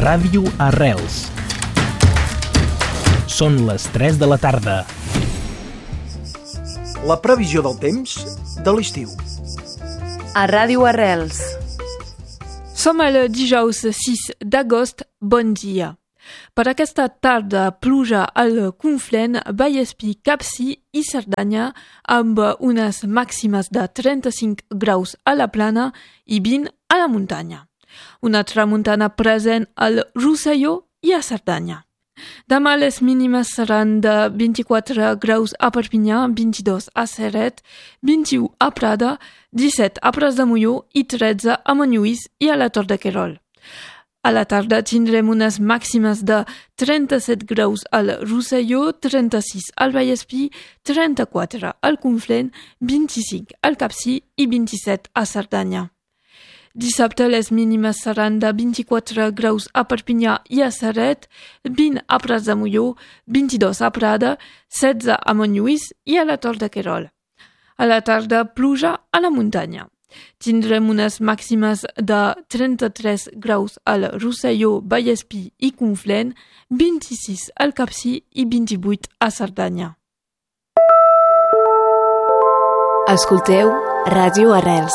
Ràdio Arrels. Són les 3 de la tarda. La previsió del temps de l'estiu. A Ràdio Arrels. Som el dijous 6 d'agost. Bon dia. Per aquesta tarda, pluja al Conflent, Vallespir, Capcir i Cerdanya, amb unes màximes de 35 graus a la plana i 20 a la muntanya. Una tramuntana present al Rosselló i a Cerdanya. Demà les mínimes seran de 24 graus a Perpinyà, 22 a Ceret, 21 a Prada, 17 a Pras de Molló i 13 a Montlluís i a la Tor de Querol. A la tarda tindrem unes màximes de 37 graus al Rosselló, 36 al Vallespir, 34 al Conflent, 25 al Capcir i 27 a Cerdanya. Dissabte les mínimes seran de 24 graus a Perpinyà i a Ceret, 20 a Pras de Molló, 22 a Prada, 16 a Montlluís i a la Tor de Querol. A la tarda pluja a la muntanya. Tindrem unes màximes de 33 graus al Rosselló, Vallespir i Conflent, 26 al Capcir i 28 a Cerdanya. Escolteu Ràdio Arrels.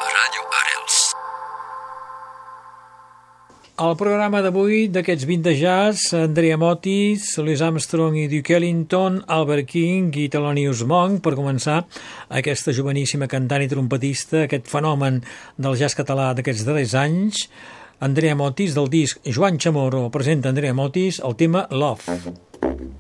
Al programa d'avui d'aquests 20 de jazz, Andrea Motis, Louis Armstrong i Duke Ellington, Albert King i Thelonious Monk, per començar aquesta joveníssima cantant i trompetista, aquest fenomen del jazz català d'aquests darrers anys. Andrea Motis, del disc Joan Chamorro, presenta Andrea Motis el tema Love.